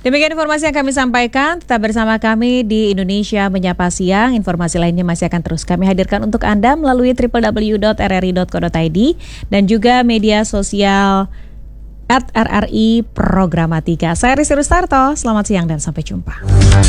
Demikian informasi yang kami sampaikan. Tetap bersama kami di Indonesia Menyapa Siang. Informasi lainnya masih akan terus kami hadirkan untuk Anda melalui www.rri.co.id dan juga media sosial @RRI Programatika. Saya Rizky Rustarto, selamat siang dan sampai jumpa.